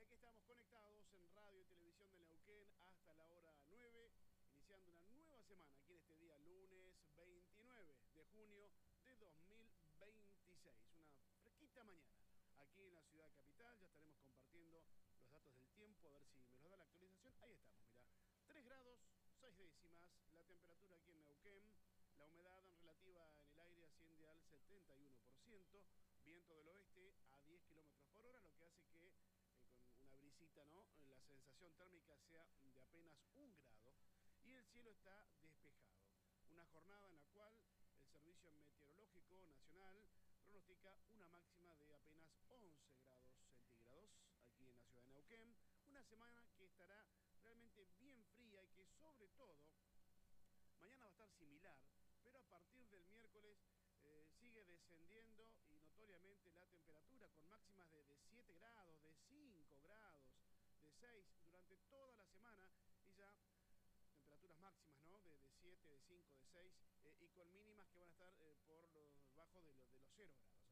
aquí estamos conectados en radio y televisión de Neuquén hasta la hora 9, iniciando una nueva semana aquí en este día lunes 29 de junio de 2026. Una fresquita mañana aquí en la ciudad capital. Ya estaremos compartiendo los datos del tiempo, a ver si me los da la actualización. Ahí estamos, mirá. 3 grados, 6 décimas, la temperatura aquí en Neuquén. La humedad relativa en el aire asciende al 71%, viento del oeste a 10 kilómetros por hora, lo que hace que con una brisita, ¿no?, la sensación térmica sea de apenas 1 grado y el cielo está despejado. Una jornada en la cual el Servicio Meteorológico Nacional pronostica una máxima de apenas 11 grados centígrados aquí en la ciudad de Neuquén. Una semana que estará realmente bien fría y que sobre todo mañana va a estar similar, pero a partir del miércoles sigue descendiendo y notoriamente la temperatura con máximas de 7 grados, de 5 grados, de 6 durante toda la semana y ya temperaturas máximas, ¿no?, de 7, de 5, de 6 y con mínimas que van a estar por bajo de los 0 grados.